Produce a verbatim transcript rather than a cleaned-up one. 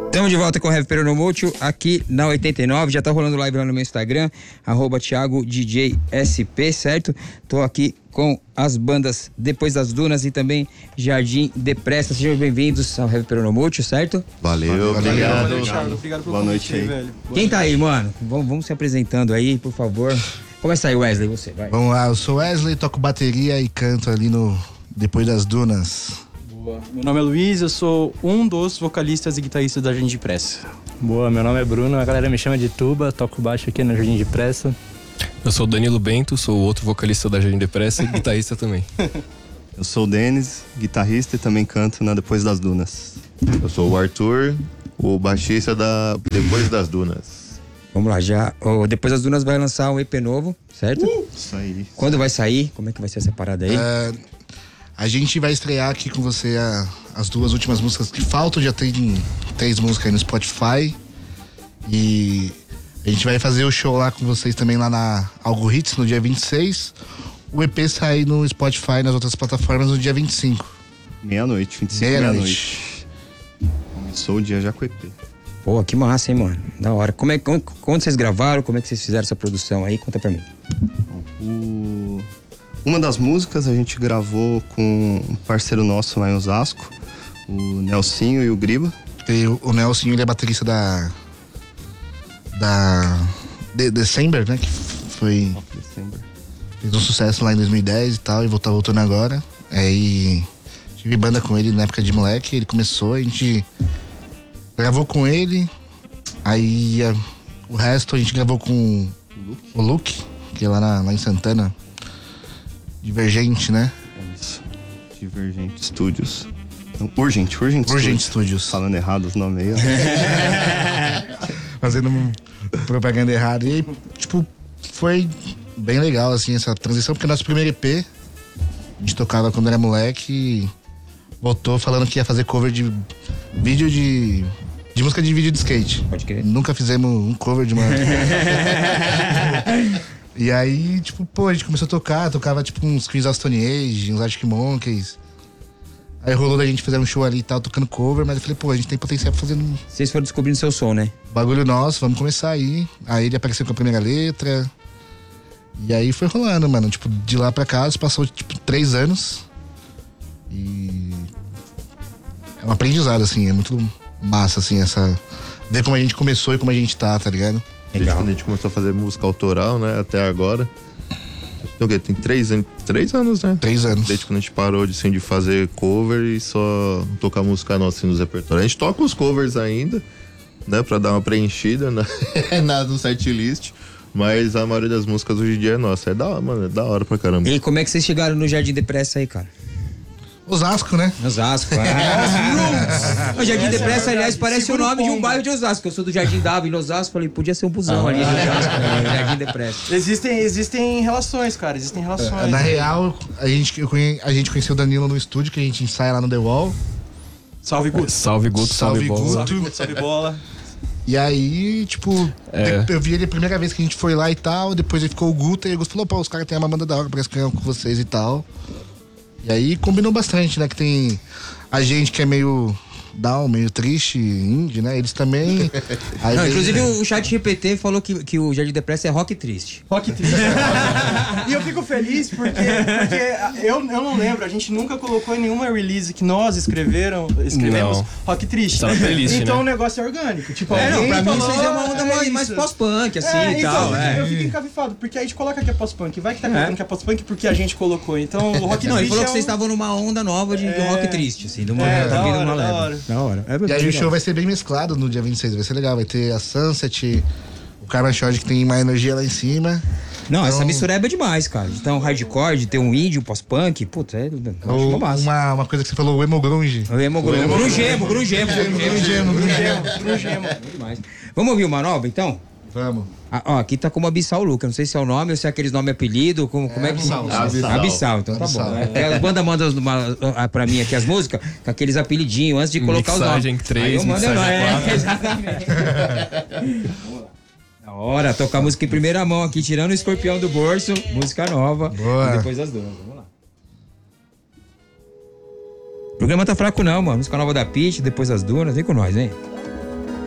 Estamos de volta com o Heavy Peronomútil aqui na oitenta e nove, já tá rolando live lá no meu Instagram, arroba Thiago D J S P, certo? Tô aqui com as bandas Depois das Dunas e também Jardim Depressa. Sejam bem-vindos ao Heavy Peronomútil, certo? Valeu, Valeu, obrigado. Valeu, Thiago. Obrigado pelo Boa convite noite aí, velho. Boa Quem noite. tá aí, mano? Vamos, vamos se apresentando aí, por favor. Começa aí, Wesley, você, vai. Vamos lá, eu sou Wesley, toco bateria e canto ali no Depois das Dunas. Boa. Meu nome é Luiz, eu sou um dos vocalistas e guitarristas da Jardim Depressa. Boa, meu nome é Bruno, a galera me chama de Tuba, toco baixo aqui na Jardim Depressa. Eu sou o Danilo Bento, sou outro vocalista da Jardim Depressa e guitarrista também. Eu sou o Denis, guitarrista e também canto na Depois das Dunas. Eu sou o Arthur, o baixista da Depois das Dunas. Vamos lá, já. Oh, Depois das Dunas vai lançar um E P novo, certo? Uh, isso aí. Quando vai sair? Como é que vai ser essa parada aí? É, a gente vai estrear aqui com você a, as duas últimas músicas que faltam, já tem três músicas aí no Spotify. E a gente vai fazer o show lá com vocês também lá na Algo Hits no dia vinte e seis. O E P sai no Spotify e nas outras plataformas no dia vinte e cinco. Meia-noite, vinte e cinco, meia-noite. Começou o dia já com o E P. Pô, que massa, hein, mano? Da hora. Como é, como, quando vocês gravaram, como é que vocês fizeram essa produção aí? Conta pra mim. O... Uma das músicas a gente gravou com um parceiro nosso lá em Osasco, o Nelsinho e o Griba. E o, o Nelson, ele é baterista da... Da... De, December, né? Que foi... December. Fez um sucesso lá em dois mil e dez e tal, e voltou, voltando agora. Aí tive banda com ele na época de moleque, ele começou, a gente gravou com ele, aí a, o resto a gente gravou com o Luke, que é lá, na, lá em Santana. Divergente, né? Isso. Divergente Studios. Não, Urgente, Urgente, Urgente Studios. Studios. Falando errado os nomes aí, ó. Fazendo propaganda errada. E aí, tipo, foi bem legal, assim, essa transição, porque nosso primeiro E P, a gente tocava quando era moleque e voltou falando que ia fazer cover de vídeo de... de música de vídeo de skate. Pode crer. Nunca fizemos um cover de uma... E aí, tipo, pô, a gente começou a tocar, tocava tipo uns Queens of Stone Age, uns Arctic Monkeys. Aí rolou da gente fazer um show ali e tal, tocando cover, mas eu falei, pô, a gente tem potencial pra fazer um Vocês foram descobrindo seu som, né? bagulho nosso, vamos começar aí. Aí ele apareceu com a primeira letra. E aí foi rolando, mano. Tipo, de lá pra cá, passou tipo três anos. E é um aprendizado, assim, é muito massa, assim, essa. Ver como a gente começou e como a gente tá, tá ligado? Desde Legal. quando a gente começou a fazer música autoral, né? Até agora. Tem o quê? Tem três, an- três anos, né? Três anos. Desde quando a gente parou de, assim, de fazer cover e só tocar música nossa assim, nos repertórios. A gente toca os covers ainda, né? Pra dar uma preenchida na, na, no setlist. Mas a maioria das músicas hoje em dia é nossa. É da hora, mano. É da hora pra caramba. E como é que vocês chegaram no Jardim Depressa aí, cara? Osasco, né? Osasco. Ah. O Jardim Depressa, aliás, parece o nome de um bairro de Osasco. Eu sou do Jardim Dava em Osasco, falei, podia ser um busão ali de Osasco, né? Jardim Depressa. Existem, existem relações, cara, existem relações. Na real, a gente, eu conhe, a gente conheceu o Danilo no estúdio, que a gente ensaia lá no The Wall. Salve, Guto. Salve Guto, salve, Salve, bola. Guto. Salve, Guto, salve bola. E aí, tipo, É. eu vi ele a primeira vez que a gente foi lá e tal, depois ele ficou o Guto e o Guto falou, pô, os caras têm uma banda da hora, parece que ganham com vocês e tal. E aí combinou bastante, né? Que tem a gente que é meio down, meio triste, indie, né? Eles também. Aí Não, vem- inclusive o chat G P T falou que, que o Jardim Depressa é rock triste. Rock triste. E eu fico feliz porque, porque eu, eu não lembro, a gente nunca colocou em nenhuma release que nós escreveram, escrevemos Não. rock triste. Tá na playlist, Então né? o negócio é orgânico. Tipo, É, não, alguém pra mim falou, vocês é uma onda é mais, isso. mais pós-punk, assim, É, e então, tal. eu, É. eu fico encavifado, porque a gente coloca que é pós-punk. Vai que tá colocando que é pós-punk porque a gente colocou. Então o rock Não, ele triste falou é que um- vocês estavam numa onda nova de, de É. rock triste, assim, de uma, É, tá da vindo hora, uma da leve. hora. Da hora. É, E aí o legal. show vai ser bem mesclado no dia vinte e seis, vai ser legal. Vai ter a Sunset, o Karma Short que tem mais energia lá em cima. Não, essa Então- mistureba é demais, cara. Então, hardcore, de ter um indie, um pós-punk, putz, é, eu acho Ou uma massa. uma, uma coisa que você falou, o emo grunge. O emo, gru- grungemo, grungemo, grungemo, Grungemo, Grungemo. demais. Vamos ouvir uma nova, então? Vamos. Ah, ó, aqui tá como Abissal Luca, não sei se é o nome ou se é aqueles nome e apelido, como, como é que... Abissal. Abissal. Abissal, então tá Abissal. bom. É, as bandas mandam uma- ah, pra mim aqui as músicas com aqueles apelidinhos antes de colocar Mixagem os nomes. três, Aí eu mando, mixagem é, quatro. exatamente. Vamos lá. Da hora, tocar música em primeira mão aqui, tirando o escorpião do bolso, música nova. Boa. E depois das dunas, vamos lá. O programa tá fraco não, mano. Música nova da Pitty, depois das dunas, vem com nós, hein?